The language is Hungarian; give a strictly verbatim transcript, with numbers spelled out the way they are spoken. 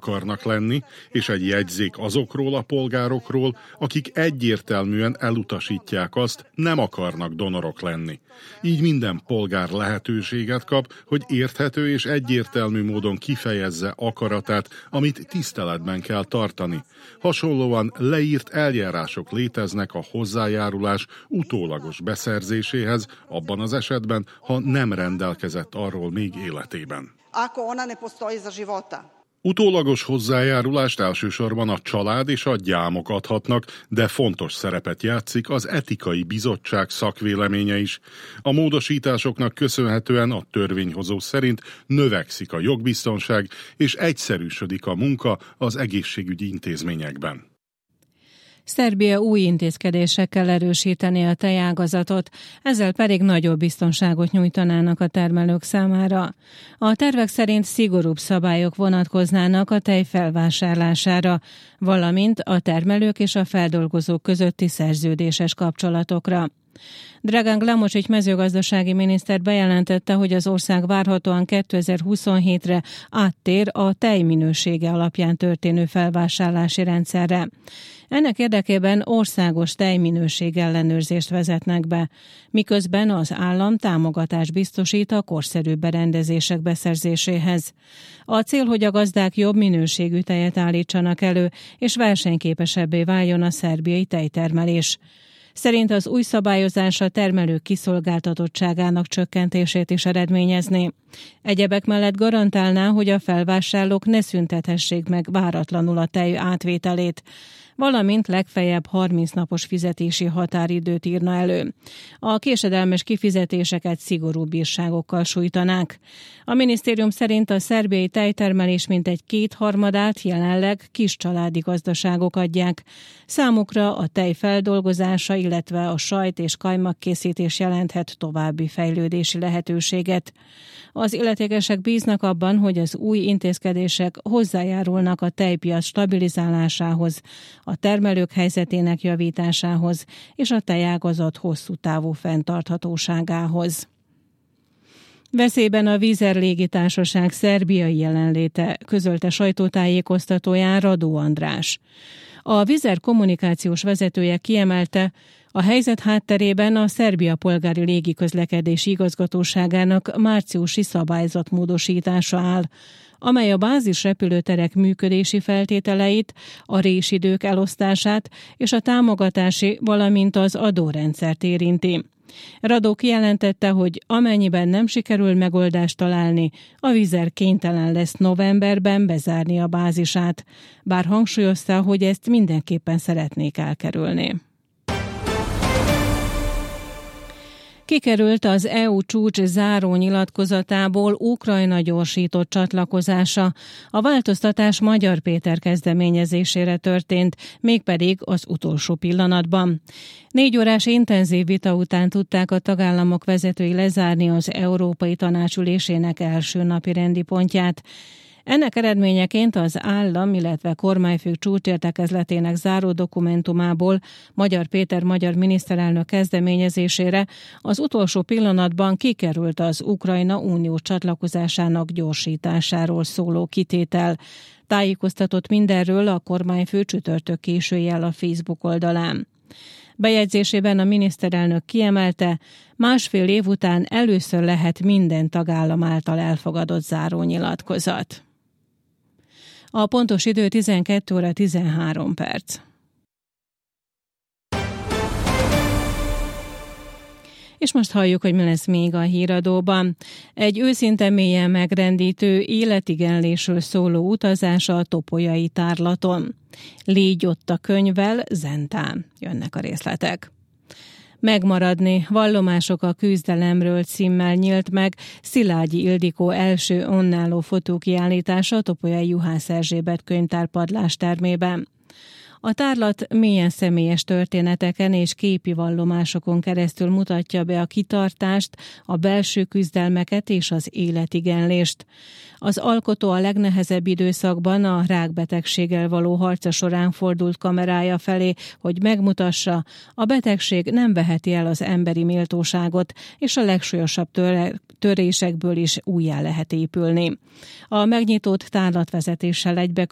akarnak lenni, és egy jegyzék azokról a polgárokról, akik egyértelműen elutasítják azt, nem akarnak donorok lenni. Így minden polgár lehetőséget kap, hogy érthető és egyértelmű módon kifejezze akaratát, amit tiszteletben kell tartani. Hasonlóan leírt eljárások léteznek a hozzájárulás utólagos beszerzéséhez, abban az esetben, ha nem rendelkezett arról még életében. Utólagos hozzájárulást elsősorban a család és a gyámok adhatnak, de fontos szerepet játszik az etikai bizottság szakvéleménye is. A módosításoknak köszönhetően a törvényhozó szerint növekszik a jogbiztonság és egyszerűsödik a munka az egészségügyi intézményekben. Szerbia új intézkedésekkel erősítené a tejágazatot, ezzel pedig nagyobb biztonságot nyújtanának a termelők számára. A tervek szerint szigorúbb szabályok vonatkoznának a tej felvásárlására, valamint a termelők és a feldolgozók közötti szerződéses kapcsolatokra. Dragan Glamosic mezőgazdasági miniszter bejelentette, hogy az ország várhatóan kétezer-huszonhétre áttér a tej minősége alapján történő felvásárlási rendszerre. Ennek érdekében országos tejminőség ellenőrzést vezetnek be, miközben az állam támogatást biztosít a korszerűbb berendezések beszerzéséhez. A cél, hogy a gazdák jobb minőségű tejet állítsanak elő, és versenyképesebbé váljon a szerbiai tejtermelés. Szerint az új szabályozás a termelők kiszolgáltatottságának csökkentését is eredményezné. Egyebek mellett garantálná, hogy a felvásárlók ne szüntethessék meg váratlanul a tej átvételét, valamint legfeljebb harminc napos fizetési határidőt írna elő. A késedelmes kifizetéseket szigorú bírságokkal sújtanák. A minisztérium szerint a szerbiai tejtermelés mintegy kétharmadát jelenleg kiscsaládi gazdaságok adják. Számukra a tej feldolgozása, illetve a sajt és kajmak készítés jelenthet további fejlődési lehetőséget. Az illetékesek bíznak abban, hogy az új intézkedések hozzájárulnak a tejpiac stabilizálásához, a termelők helyzetének javításához és a tejágazat hosszú távú fenntarthatóságához. Veszélyben a Vizer légitársaság szerbiai jelenléte, közölte sajtótájékoztatóján Radó András. A Vizer kommunikációs vezetője kiemelte, a helyzet hátterében a Szerbia polgári légiközlekedési igazgatóságának márciusi szabályzatmódosítása áll, amely a bázis repülőterek működési feltételeit, a résidők elosztását és a támogatási, valamint az adórendszert érinti. Radó kijelentette, hogy amennyiben nem sikerül megoldást találni, a Vizer kénytelen lesz novemberben bezárni a bázisát, bár hangsúlyozta, hogy ezt mindenképpen szeretnék elkerülni. Kikerült az é u csúcs záró nyilatkozatából Ukrajna gyorsított csatlakozása. A változtatás Magyar Péter kezdeményezésére történt, mégpedig az utolsó pillanatban. Négy órás intenzív vita után tudták a tagállamok vezetői lezárni az Európai Tanács ülésének első napi rendi pontját. Ennek eredményeként az állam, illetve kormányfők csúcsértekezletének záró dokumentumából Magyar Péter magyar miniszterelnök kezdeményezésére az utolsó pillanatban kikerült az Ukrajna unió csatlakozásának gyorsításáról szóló kitétel. Tájékoztatott mindenről a kormányfő csütörtök későjjel a Facebook oldalán. Bejegyzésében a miniszterelnök kiemelte, másfél év után először lehet minden tagállam által elfogadott zárónyilatkozat. A pontos idő tizenkét óra tizenhárom perc. És most halljuk, hogy mi lesz még a híradóban. Egy őszinte mélyen megrendítő, életigenlésről szóló utazása a topolyai tárlaton. Légy ott a könyvvel, Zentán. Jönnek a részletek. Megmaradni, vallomások a küzdelemről címmel nyílt meg Szilágyi Ildikó első önálló fotókiállítása a topolyai Juhász Erzsébet könyvtár padlástermében. A tárlat mélyen személyes történeteken és képi vallomásokon keresztül mutatja be a kitartást, a belső küzdelmeket és az életigenlést. Az alkotó a legnehezebb időszakban a rákbetegséggel való harca során fordult kamerája felé, hogy megmutassa, a betegség nem veheti el az emberi méltóságot, és a legsúlyosabb töre- törésekből is újjá lehet épülni. A megnyitott tárlatvezetéssel egybe